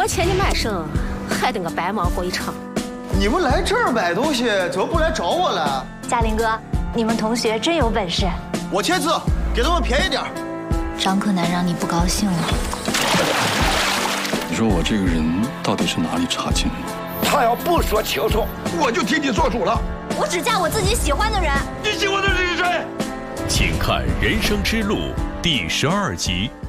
我欠你卖肾，还等个白忙活一场。 你们来这儿买东西，怎么不来找我了？ 嘉林哥，你们同学真有本事。 我签字，给他们便宜点。 张克南让你不高兴了？ 你说我这个人到底是哪里差劲了？ 他要不说清楚，我就替你做主了。 我只嫁我自己喜欢的人。 你喜欢的人是谁？ 请看《人生之路》第12集。